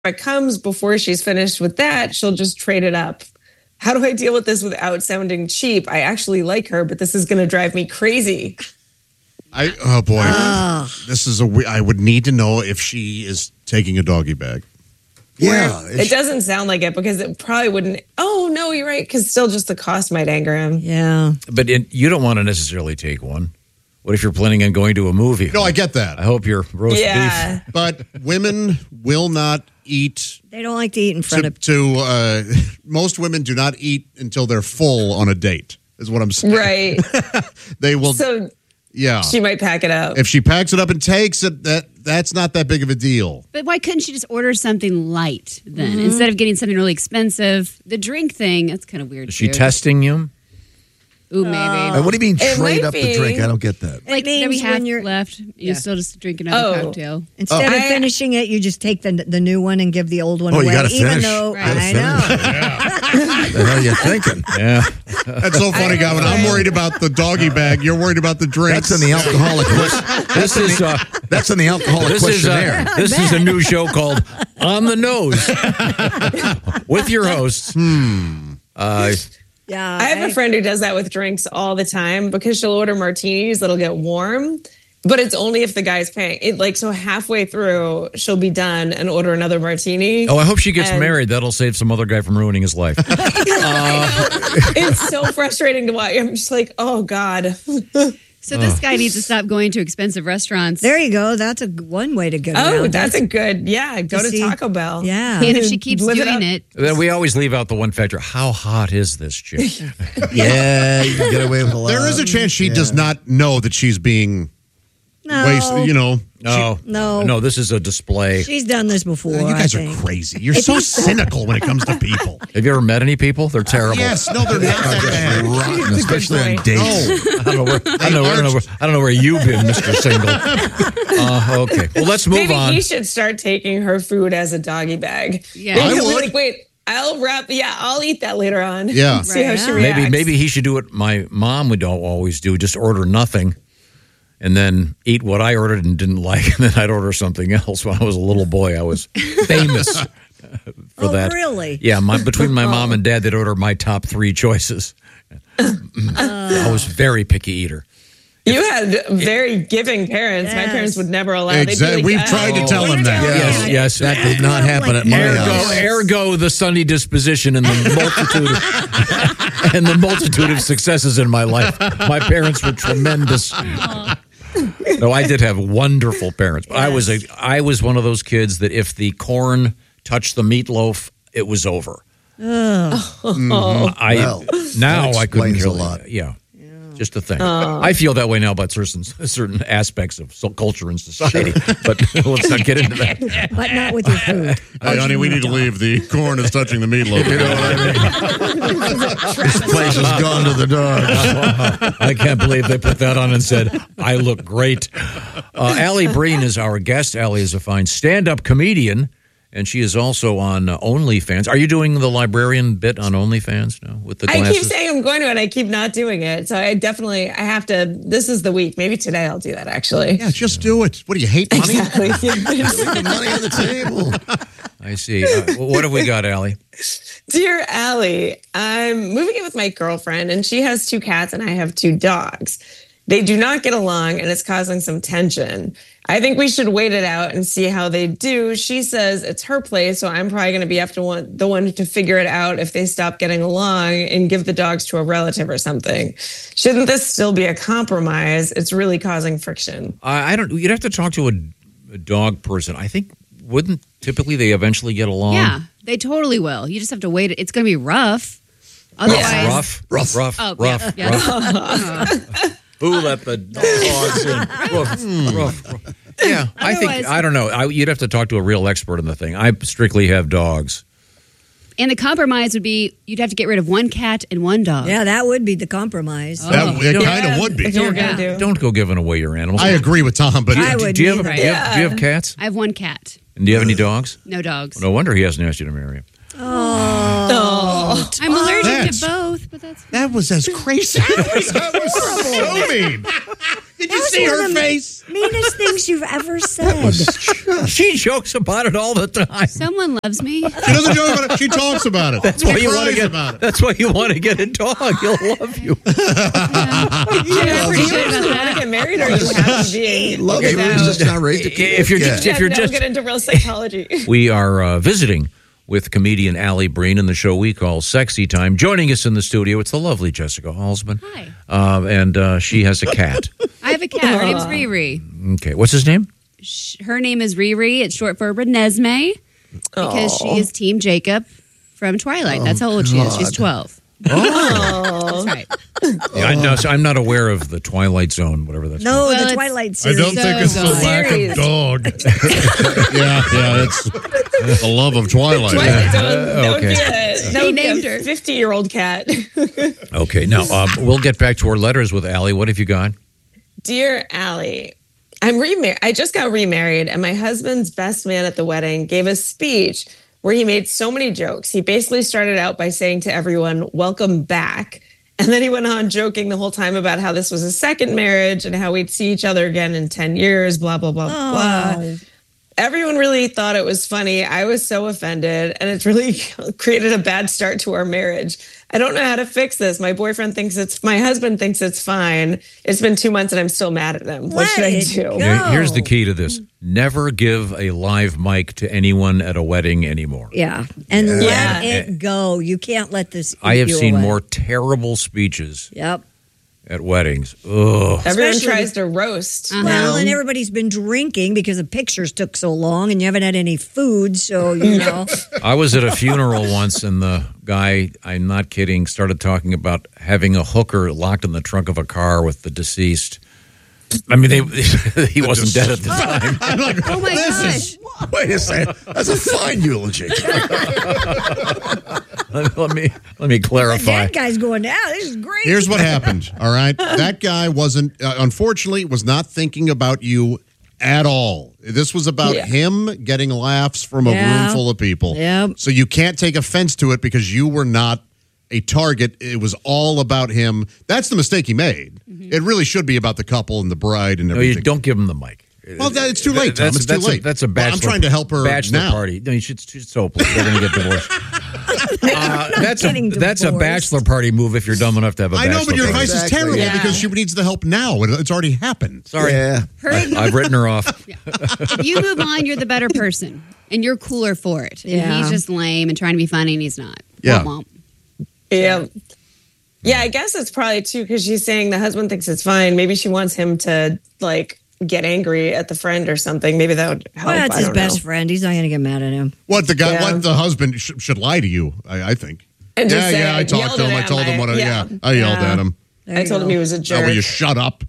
it comes before she's finished with that, she'll just trade it up. How do I deal with this without sounding cheap? I actually like her, but this is going to drive me crazy. Oh boy, this is I would need to know if she is taking a doggy bag. Yeah. It doesn't sound like it because it probably wouldn't. Oh, no, you're right. Because still just the cost might anger him. Yeah. But you don't want to necessarily take one. What if you're planning on going to a movie? No, I get that. I hope your roast beef. But women will not eat. They don't like to eat in front of. Most women do not eat until they're full on a date, is what I'm saying. Right. They will. So yeah. She might pack it up. If she packs it up and takes it, that's not that big of a deal. But why couldn't she just order something light then instead of getting something really expensive? The drink thing, that's kind of weird. Is she testing you? Ooh, maybe. What do you mean It trade might up the drink? be. I don't get that. Like means maybe half when you're- left, you still just drink another cocktail. Instead of finishing it, you just take the new one and give the old one away. You got to even finish. though Right. I know. What the hell are you thinking? Yeah. That's so funny, Gavin. I'm worried about the doggy bag. You're worried about the drinks. That's in the alcoholic. That's in the alcoholic questionnaire. This is a new show called On the Nose with your hosts. Yeah, I have a friend who does that with drinks all the time because she'll order martinis that'll get warm, but it's only if the guy's paying. So halfway through, she'll be done and order another martini. Oh, I hope she gets married. That'll save some other guy from ruining his life. It's so frustrating to watch. I'm just like, oh, God. So this guy needs to stop going to expensive restaurants. There you go. That's one way to get around. Oh, that's a good, go to Taco Bell. Yeah. And if she keeps Live it doing up. it, Then we always leave out the one factor. How hot is this chick? Yeah, you can get away with a lot. There is a chance she does not know that she's being wasted. No, this is a display. She's done this before. You guys I are think. crazy. You're so cynical when it comes to people. Have you ever met any people? They're terrible. Yes, no, they're not that bad. rotten, especially on point. dates. I don't know where you've been, Mr. Single. Okay. Well, let's move Maybe on. he should start taking her food as a doggy bag. Yeah. Maybe I he'll be would. like, wait, I'll eat that later on. Yeah. See how she Right. reacts. Maybe he should do what my mom would always do, just order nothing and then eat what I ordered and didn't like, and then I'd order something else. When I was a little boy, I was famous for that. Really? Yeah, between my mom and dad, they'd order my top 3 choices. I was a very picky eater. You had very giving parents. My parents would never allow. They'd be Exactly. like, We've tried to tell him that. Yes. That did not happen at my house. Ergo, the Sunday disposition and the multitude of successes in my life. My parents were tremendous. No, I did have wonderful parents, but I was one of those kids that if the corn touched the meatloaf, it was over. Well, I couldn't explains a really, lot. Yeah. Just a thing. I feel that way now about certain aspects of culture and society, but let's not get into that. But not with your food. Hey, honey, we need to leave. The corn is touching the meatloaf. You know what I mean? This place has gone to the dogs. I can't believe they put that on and said, I look great. Allie Breen is our guest. Allie is a fine stand-up comedian, and she is also on OnlyFans. Are you doing the librarian bit on OnlyFans now with the glasses? I keep saying I'm going to, and I keep not doing it. So I have to. This is the week. Maybe today I'll do that. Actually, Yeah, just do it. What do you hate money? exactly. The money on the table. I see. What have we got, Allie? Dear Allie, I'm moving in with my girlfriend, and she has 2 cats, and I have 2 dogs. They do not get along, and it's causing some tension. I think we should wait it out and see how they do. She says it's her place, so I'm probably going to be the one to figure it out if they stop getting along and give the dogs to a relative or something. Shouldn't this still be a compromise? It's really causing friction. I don't. You'd have to talk to a dog person. I think wouldn't typically they eventually get along? yeah, they totally will. You just have to wait. It's going to be rough. Otherwise, Rough. Oh, yeah. Who let the dogs in? Rough. Yeah, I don't know. You'd have to talk to a real expert on the thing. I strictly have dogs. And the compromise would be you'd have to get rid of 1 cat and 1 dog. Yeah, that would be the compromise. It kind of would be. If you're going to do. Don't go giving away your animals. I agree with Tom, but I would do you have neither. do you have cats? I have 1 cat, And do you have any dogs? no dogs. No wonder he hasn't asked you to marry him. Oh. don't. I'm allergic That's- to both, but that's That was as crazy. That was so mean. Did you see one her of the face? meanest things you've ever said. She jokes about it all the time. someone loves me. She doesn't joke about it. She talks about it. That's why She you want to cries get. about it. That's why you want to get a dog. He'll love you. Do you want to get married, or are you happy being? Love Okay, it. now- He's just not ready to keep If you're it. just, Yeah, if you're now just, get into real psychology. we are visiting with comedian Allie Breen in the show we call Sexy Time. Joining us in the studio, it's the lovely Jessica Halsman. Hi. And she has a cat. I have a cat. Her name's Riri. Okay, what's his name? Her name is Riri. It's short for Renesmee because she is Team Jacob from Twilight. That's how old she is. She's 12. Oh, That's right. Yeah, I know, so I'm not aware of the Twilight Zone, whatever that's No, Well, the it's- Twilight I series. don't think it's the lack Series. of dog. yeah, it's the love of Twilight. that would be Okay. that would be named a her. 50-year-old cat. Okay, now we'll get back to our letters with Allie. What have you got? Dear Allie, I'm remarried. I just got remarried, and my husband's best man at the wedding gave a speech where he made so many jokes. He basically started out by saying to everyone, "Welcome back." And then he went on joking the whole time about how this was a second marriage and how we'd see each other again in 10 years, blah, blah, blah, blah. Everyone really thought it was funny. I was so offended, and it's really created a bad start to our marriage. I don't know how to fix this. My husband thinks it's fine. It's been 2 months and I'm still mad at him. What should I Let it do? go. Okay, here's the key to this. Never give a live mic to anyone at a wedding anymore. Yeah. And Yeah. let it go. You can't let this. I have eat you seen away. more terrible speeches Yep. at weddings. Ugh. Everyone Especially- tries to roast. Well, and everybody's been drinking because the pictures took so long and you haven't had any food. So, you know. I was at a funeral once, and the guy, I'm not kidding, started talking about having a hooker locked in the trunk of a car with the deceased. I mean, he wasn't dead at the time. Oh my gosh. Wait a second. That's a fine eulogy. let me clarify. That guy's going, this is great. Here's what happened. All right, that guy wasn't. Unfortunately, was not thinking about you at all. This was about him getting laughs from a Yeah. room full of people. Yep. So you can't take offense to it because you were not a target. It was all about him. That's the mistake he made. It really should be about the couple and the bride and No, everything. you don't give him the mic. Well, it's too late, Tom. It's too late. That's a Well, bachelor. I'm trying to help her bachelor now. party. No, you should so please. They're going to get divorced. That's getting a divorced. bachelor party move if you're dumb enough to have a I bachelor know, but your party. advice is Exactly, terrible yeah. because she needs the help now. It's already happened. Sorry, Yeah. I've written her off. If you move on, you're the better person, and you're cooler for it. And Yeah. he's just lame and trying to be funny, and he's not. Yeah. Womp womp. Yeah. Yeah, I guess it's probably too because she's saying the husband thinks it's fine. Maybe she wants him to get angry at the friend or something. Maybe that would help. Well, that's I his don't best know. friend. He's not going to get mad at him. What the guy? Yeah. What the husband should lie to you? I think. And just say, I talked yelled to him. at I told him what. I yeah. yelled at him. There I you told go. him he was a Oh, jerk. will you shut up?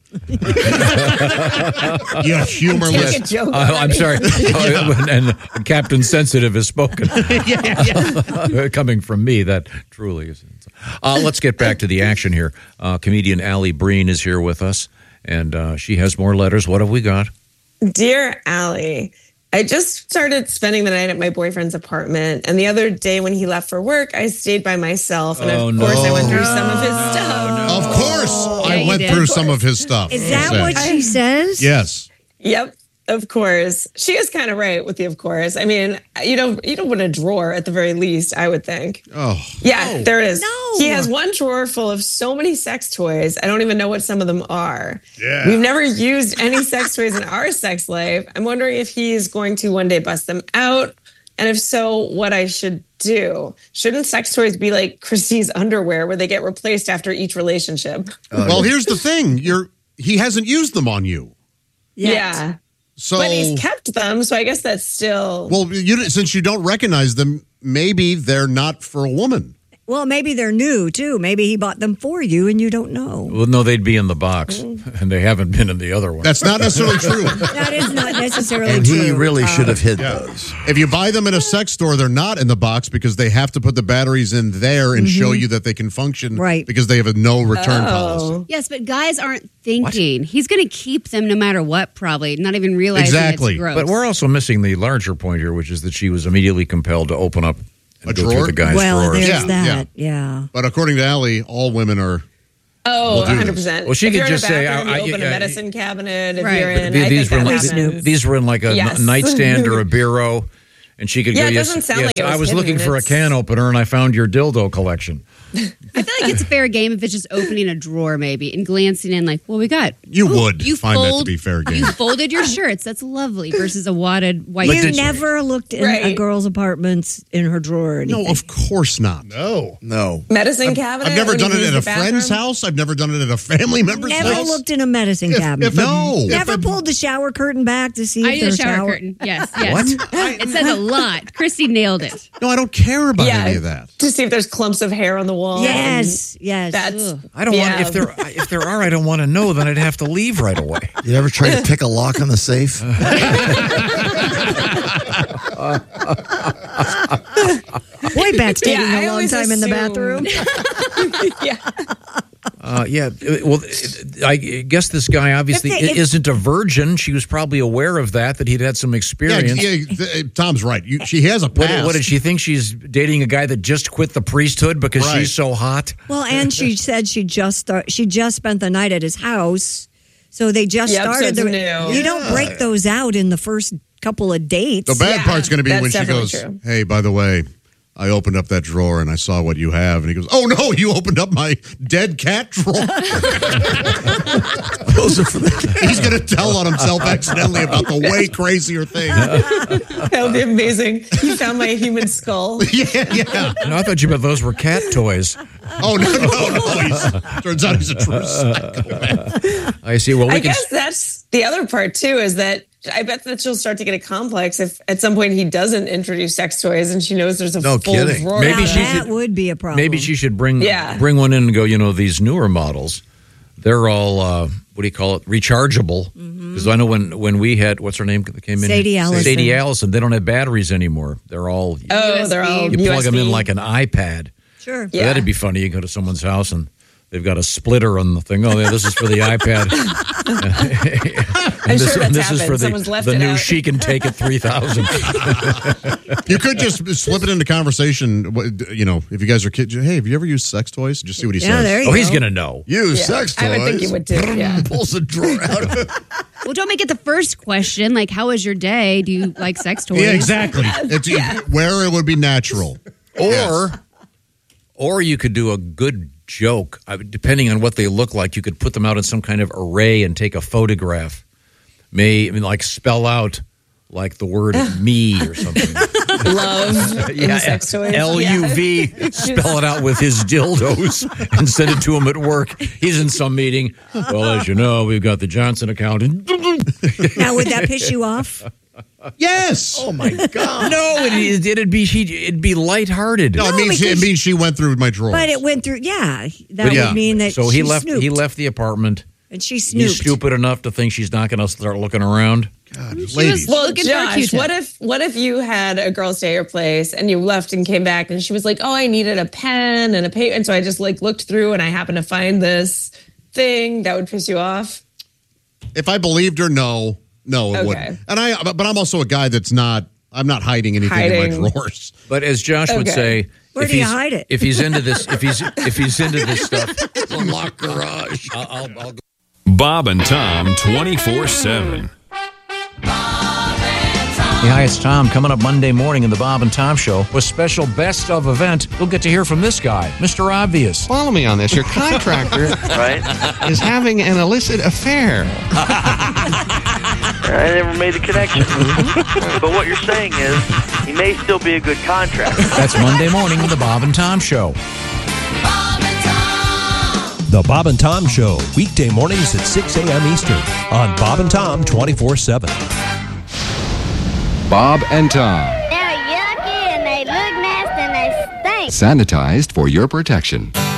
You humorless. Take a joke. I'm sorry. And Captain Sensitive has spoken. Coming from me, that truly is. Let's get back to the action here. Comedian Allie Breen is here with us, and she has more letters. What have we got? Dear Allie, I just started spending the night at my boyfriend's apartment, and the other day when he left for work, I stayed by myself, and of course I went through some of his stuff. Of course, I you went did. through some of his stuff. Is that Yes. what she says? Yes. Yep, of course. She is kind of right with the of course. I mean, you don't want a drawer at the very least, I would think. Oh. Yeah, there it is. No. He has one drawer full of so many sex toys. I don't even know what some of them are. Yeah. We've never used any sex toys in our sex life. I'm wondering if he's going to one day bust them out. And if so, what I should do. Shouldn't sex toys be like Christie's underwear where they get replaced after each relationship? Well, here's the thing. He hasn't used them on you. Yeah. So But he's kept them, so I guess that's still. well, since you don't recognize them, maybe they're not for a woman. Well, maybe they're new, too. Maybe he bought them for you and you don't know. Well, no, they'd be in the box, and they haven't been in the other one. That's not necessarily true. That is not necessarily And true. he really Tom. should have hid those. If you buy them in a sex store, they're not in the box because they have to put the batteries in there and show you that they can function. Right. Because they have a no return policy. Yes, but guys aren't thinking. He's going to keep them no matter what, probably, not even realizing Exactly. it's gross. But we're also missing the larger point here, which is that she was immediately compelled to open up A go drawer? through the guy's drawers. There's that. Yeah. But according to Allie, all women are. Oh, We'll do 100%. Well, she if could you're just in say, a bathroom, I- you open I- a medicine cabinet. If Right. you're in, These I were think that like, happens. these were in like a Yes. nightstand or a bureau, and she could Yeah, go. it Yes, doesn't sound yes, like it was I was hidden. looking for a It's- can opener, and I found your dildo collection. I feel like it's a fair game if it's just opening a drawer maybe and glancing in like, well, we got. You Ooh, would find that to be fair game. You folded your shirts. That's lovely versus a wadded white. But You did- never looked in a Right. girl's apartment in her drawer or anything. No, of course not. No. Medicine cabinet. I've never when done you it use at the a friend's bathroom? house. I've never done it at a family member's Never house. looked in a medicine cabinet. No. Never pulled the shower curtain back to see I if do the there's shower curtain. Yes. What? It says a lot. Christy nailed it. No, I don't care about Yeah, any of that. to see if there's clumps of hair on the wall. Yes, yes. That's I don't want if there are. I don't want to know. Then I'd have to leave right away. You ever try to pick a lock on the safe? Boy, Bat's taking I a long always time in the assume- bathroom. yeah. Well, I guess this guy obviously If- isn't a virgin. She was probably aware of that he'd had some experience. Tom's right. She has a past. What did she think? She's dating a guy that just quit the priesthood because Right. she's so hot? Well, and she said she just spent the night at his house, so they just Yep, so started. it's new. You don't break those out in the first couple of dates. The bad Yeah, part's going to be that's when she definitely goes, true. "Hey, by the way, I opened up that drawer and I saw what you have." And he goes, "Oh no, you opened up my dead cat drawer." Those are for the He's going to tell on himself accidentally about the way crazier thing. That would be amazing. You found my human skull. yeah. No, I thought you meant those were cat toys. Oh no. Turns out he's a true psycho. I see. Well, we I can. guess that's the other part too, is that I bet that she'll start to get a complex if at some point he doesn't introduce sex toys and she knows there's a No full kidding. drawer. Maybe Now, she that should- would be a problem. Maybe she should bring Yeah. one in and go. These newer models, they're all what do you call it? Rechargeable. Because I know when we had what's her name that came in, Sadie Allison. Sadie Allison. They don't have batteries anymore. They're all Oh, they're all you plug them in USB. like an iPad. Sure. Yeah. That'd be funny. You go to someone's house and they've got a splitter on the thing. Oh, yeah, this is for the iPad. I'm sure that's this is happened. for Someone's left the it new out. She Can Take It 3000. You could just slip it into conversation. If you guys are kids, hey, have you ever used sex toys? Just see what he Yeah, says. there you Oh, he's go. going to know. use Yeah. sex toys. I would think he would too. Yeah. Pulls a drawer out of it. Well, don't make it the first question. Like, how was your day? Do you like sex toys? Yeah, exactly. Where it would be natural. Or you could do a good joke. Depending on what they look like, you could put them out in some kind of array and take a photograph. Like spell out like the word me or something. Love in sex toys. LUV. Spell it out with his dildos and send it to him at work. He's in some meeting. Well, as you know, we've got the Johnson account. Now, would that piss you off? Yes. Oh my God. No, it'd be lighthearted. No, it because- means she went through my drawers. But it went through. Yeah, that But yeah, would mean that so she he left. snooped, He left the apartment. and she He's snooped. stupid enough to think she's not going to start looking around. God, was- ladies. Well, Looking for a Josh, Q-tip. what if you had a girl stay at your place and you left and came back and she was like, "Oh, I needed a pen and a paper," and so I just looked through and I happened to find this thing that would piss you off? If I believed her, no, it Okay. wouldn't. But I'm also a guy that's not. I'm not hiding anything in Hiding. my drawers. But as Josh would Okay. say, Where if do you he's- hide it? If he's into this, if he's into this stuff, the locked garage. I'll go. Bob and Tom 24/7. Hey, hi, it's Tom. Coming up Monday morning in the Bob and Tom Show with special best of event. We'll get to hear from this guy, Mr. Obvious. Follow me on this. Your contractor is having an illicit affair. I never made the connection. But what you're saying is he may still be a good contractor. That's Monday morning in the Bob and Tom Show. The Bob and Tom Show, weekday mornings at 6 a.m. Eastern on Bob and Tom 24/7. Bob and Tom. They're yucky and they look nasty and they stink. Sanitized for your protection.